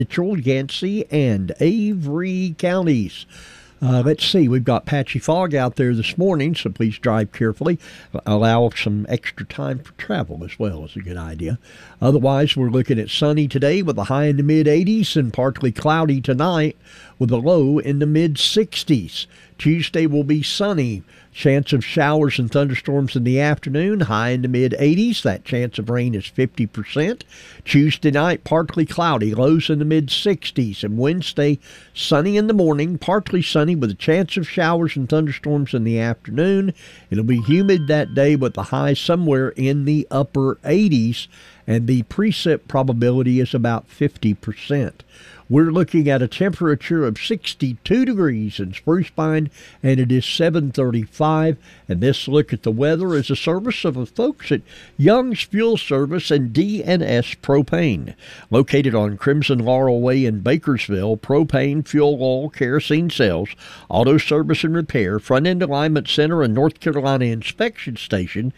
Mitchell, Yancey, and Avery counties. Let's see, we've got patchy fog out there this morning, so please drive carefully. Allow some extra time for travel as well is a good idea. Otherwise, we're looking at sunny today with a high in the mid-80s and partly cloudy tonight with a low in the mid-60s. Tuesday will be sunny. Chance of showers and thunderstorms in the afternoon, high in the mid-80s. That chance of rain is 50%. Tuesday night, partly cloudy, lows in the mid-60s. And Wednesday, sunny in the morning, partly sunny with a chance of showers and thunderstorms in the afternoon. It'll be humid that day with the high somewhere in the upper 80s. And the precip probability is about 50%. We're looking at a temperature of 62 degrees in Spruce Pine, and it is 7:35. And this look at the weather is a service of the folks at Young's Fuel Service and D&S Propane. Located on Crimson Laurel Way in Bakersville, propane, fuel oil, kerosene sales, auto service and repair, front-end alignment center, and North Carolina inspection station.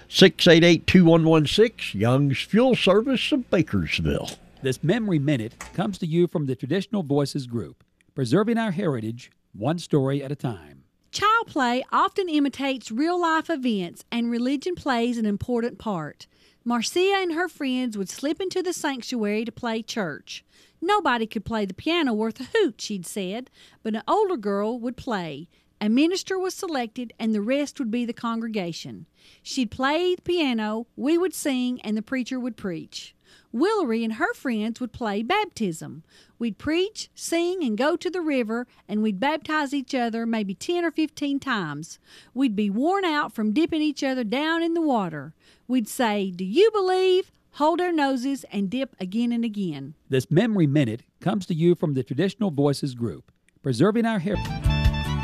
688-2116, Young's Fuel Service of Bakersville. This Memory Minute comes to you from the Traditional Voices Group, preserving our heritage one story at a time. Child play often imitates real-life events, and religion plays an important part. Marcia and her friends would slip into the sanctuary to play church. Nobody could play the piano worth a hoot, she'd said, but an older girl would play. A minister was selected, and the rest would be the congregation. She'd play the piano, we would sing, and the preacher would preach. Willery and her friends would play baptism. We'd preach, sing, and go to the river, and we'd baptize each other maybe 10 or 15 times. We'd be worn out from dipping each other down in the water. We'd say, "Do you believe?" hold our noses, and dip again and again. This Memory Minute comes to you from the Traditional Voices Group, preserving our heritage.